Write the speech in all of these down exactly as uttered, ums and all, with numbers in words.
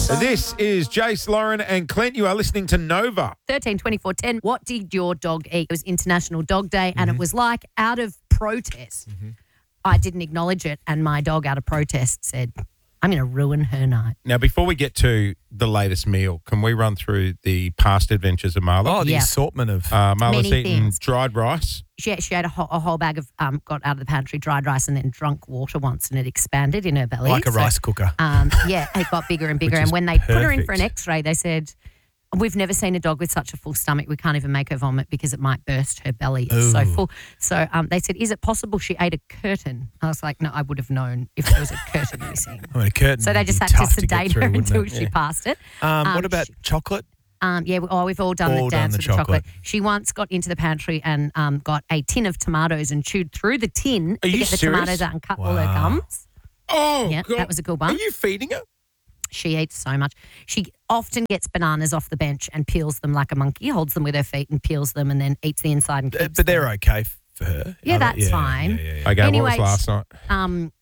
This is Jace, Lauren and Clint. You are listening to Nova. thirteen twenty-four ten. What did your dog eat? It was International Dog Day, and it was like out of protest. Mm-hmm. I didn't acknowledge it, and my dog out of protest said, I'm going to ruin her night. Now, before we get to the latest meal, can we run through the past adventures of Marla? Oh, the Yeah. assortment of... Uh, Marla's Many eaten things. dried rice. She, she had a whole, a whole bag of, um, got out of the pantry, dried rice, and then drunk water once, and it expanded in her belly. like a So, rice cooker. Um, yeah, it got bigger and bigger. Which And is when they put her in for an perfect. x-ray, they said, we've never seen a dog with such a full stomach. We can't even make her vomit because it might burst her belly. It's so Ooh. full. So um, they said, is it possible she ate a curtain? I was like, no, I would have known if there was a curtain missing. I mean, a curtain So they would just be had to tough get sedate through, her wouldn't until it? she Yeah. passed it. Um, Um, what about she- chocolate? Um, yeah, we, oh, we've all done All the done dance the with the chocolate. chocolate. She once got into the pantry and um, got a tin of tomatoes and chewed through the tin Are to you get the serious? tomatoes out and cut all her Wow. gums. Oh, Yeah, God. that was a good Are one. you feeding her? She eats so much. She often gets bananas off the bench and peels them like a monkey, holds them with her feet and peels them and then eats the inside and Uh, keeps but they're them. okay f- for her. Yeah, I don't- that's fine. Yeah, yeah, yeah. Okay, Anyway, what was last night? Um,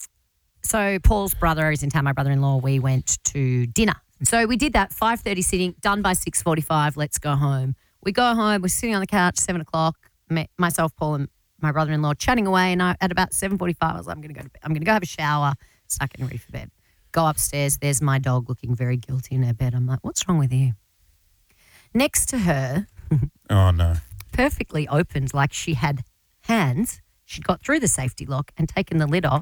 so Paul's brother is in town, my brother-in-law. We went to dinner. So we did that, five thirty sitting, done by six forty-five, let's go home. We go home, we're sitting on the couch, seven o'clock, me, myself, Paul and my brother-in-law chatting away, and I, at about seven forty-five, I was like, I'm going to go to bed. I'm going to go have a shower, start getting ready for bed. Go upstairs, there's my dog looking very guilty in her bed. I'm like, what's wrong with you? Next to her, Oh, no. perfectly opened, like she had hands. She'd got through the safety lock and taken the lid off,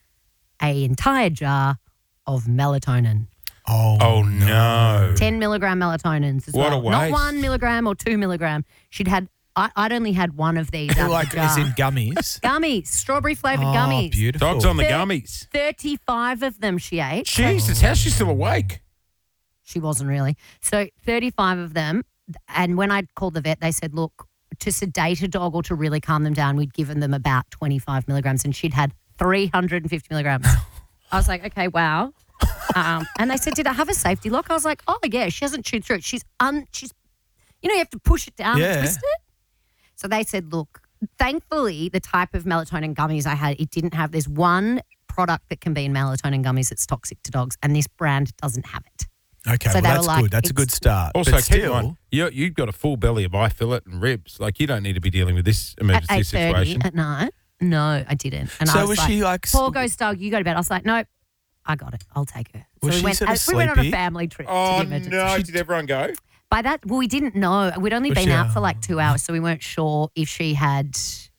a entire jar of melatonin. Oh, Oh, no. ten milligram melatonins as What a well. Not waste. one milligram or two milligram. She'd had, I, I'd only had one of these out like of the as jar. in gummies. Gummies, strawberry flavoured Oh, gummies. beautiful. Dogs on the Thir- gummies. thirty-five of them she ate. Jesus, how's she still awake? She wasn't really. So thirty-five of them. And when I called the vet, they said, look, to sedate a dog or to really calm them down, we'd given them about twenty-five milligrams and she'd had three hundred fifty milligrams. I was like, okay, wow. Um, and they said, did I have a safety lock? I was like, oh, yeah, she hasn't chewed through it. She's, un, she's, you know, you have to push it down Yeah. and twist it. So they said, look, thankfully, the type of melatonin gummies I had, it didn't have, there's one product that can be in melatonin gummies that's toxic to dogs, and this brand doesn't have it. Okay, So well, they were that's like, good. That's a good it's- start. Also, but keep still, in mind, you, you've got a full belly of eye fillet and ribs. Like, you don't need to be dealing with this At emergency eight thirty situation. at night. No, I didn't. And so I was, was like, she like... Paul goes, Doug, you go to bed. I was like, nope, I got it. I'll take her. So Was we she went, sort of uh, we went on a sleepy? family trip Oh, to give her no. to Did everyone go? By that, well, we didn't know. We'd only Was been she, out uh, for like two hours, so we weren't sure if she had,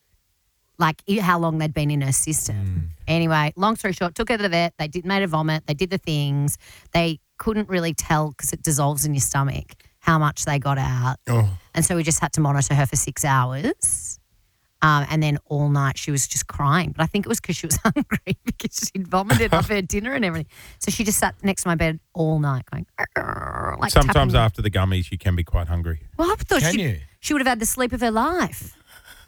like, i- how long they'd been in her system. Mm. Anyway, long story short, took her to the vet. They did made her vomit. They did the things. They couldn't really tell because it dissolves in your stomach how much they got out. Oh. And so we just had to monitor her for six hours. Um, and then all night she was just crying. But I think it was because she was hungry because she'd vomited off her dinner and everything. So she just sat next to my bed all night going, "Arr," like Sometimes tapping. after the gummies, you can be quite hungry. Well, I thought Can she, you? she would have had the sleep of her life.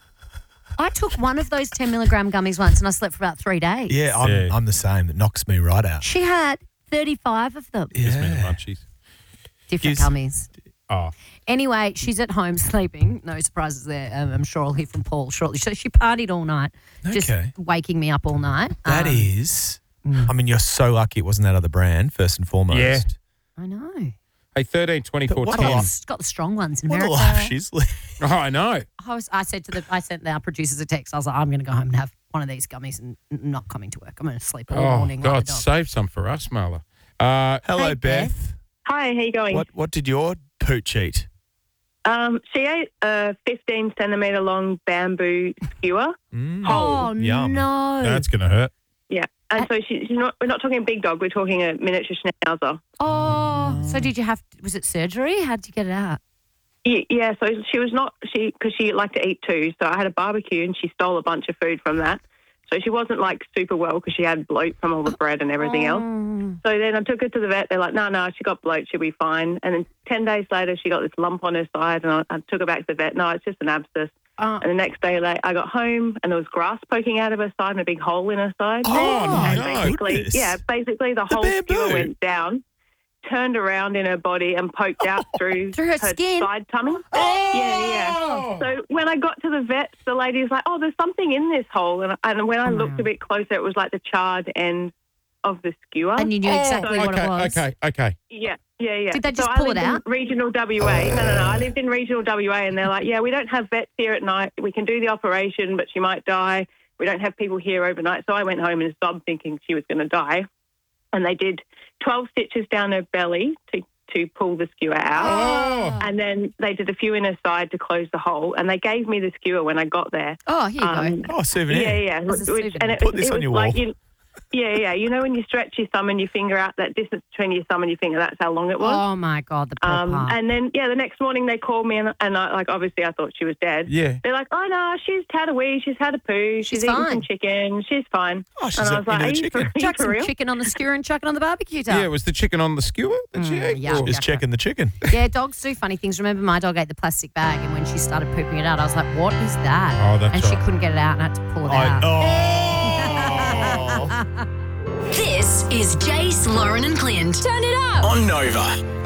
I took one of those ten milligram gummies once and I slept for about three days. Yeah, I'm, Yeah. I'm the same. It knocks me right out. She had thirty-five of them. Gives me the Yeah. munchies. Different Gives- gummies. Oh, Anyway, she's at home sleeping. No surprises there. Um, I'm sure I'll hear from Paul shortly. So she partied all night, just Okay. waking me up all night. That Um, is... I mean, you're so lucky it wasn't that other brand, first and foremost. Yeah. I know. hey, thirteen twenty-four But what I a got, lot- ten. the, got the strong ones in What a America. life she's living. Oh, I know. I, was, I said to the, I sent our producers a text. I was like, I'm going to go home and have one of these gummies and n- not coming to work. I'm going to sleep all Oh, morning. like a God, dog. save some for us, Marla. Uh, Hello, Hey, Beth. Beth. Hi, how you going? What What did your pooch eat? Um, she ate a fifteen centimetre long bamboo skewer. Mm. Oh, Yum. no. that's going to hurt. Yeah, and so she, she's not. We're not talking a big dog. We're talking a miniature schnauzer. Oh, so did you have, was it surgery? How did you get it out? Yeah, yeah, so she was not she because she liked to eat too. So I had a barbecue and she stole a bunch of food from that. So she wasn't like super well because she had bloat from all the bread and everything else. Oh. So then I took her to the vet. They're like, no, no, she got bloat. She'll be fine. And then ten days later, she got this lump on her side, and I, I took her back to the vet. No, it's just an abscess. Oh. And the next day, like, I got home, and there was grass poking out of her side and a big hole in her side. Oh, and no. basically, Goodness. yeah, basically the, The whole bamboo. skewer went down, turned around in her body, and poked out through, Through her skin? side tummy. Oh! Yeah, yeah. So when I got to the vet, the lady's like, "Oh, there's something in this hole," and, and when I Oh, looked wow. a bit closer, it was like the charred end of the skewer. And you knew exactly oh, what okay, it was. okay, okay. Yeah, yeah, yeah. Did they just so pull I it lived out? In regional W A. No, no, no. I lived in regional W A, and they're like, yeah, we don't have vets here at night. We can do the operation, but she might die. We don't have people here overnight. So I went home and sobbed thinking she was going to die. And they did twelve stitches down her belly to, to pull the skewer out. Oh. And then they did a few in her side to close the hole. And they gave me the skewer when I got there. Oh, here you Um, go. Oh, souvenir. Yeah, yeah. As a Which- souvenir. and it, Put was- this it on was your like wall. You, yeah, yeah. You know when you stretch your thumb and your finger out, that distance between your thumb and your finger, that's how long it was. Oh, my God, the poor Um, part. and then, yeah, the next morning they called me and, and I, like, obviously I thought she was dead. Yeah. They're like, oh, no, she's had a wee, she's had a poo, she's, She's eaten fine. some chicken, she's fine. Oh, she's and I a- was like, into are the you, for, chicken. are you Chuck for some real? chicken on the skewer and chuck it on the barbecue top. Yeah, it was the chicken on the skewer that she Mm, ate? yeah. Or- Just checking the chicken. Yeah, dogs do funny things. Remember, my dog ate the plastic bag, and when she started pooping it out, I was like, what is that? Oh, that's And she right. couldn't get it out and had to pull it I, out. oh. This is Jace, Lauren, and Clint. Turn it up. On Nova.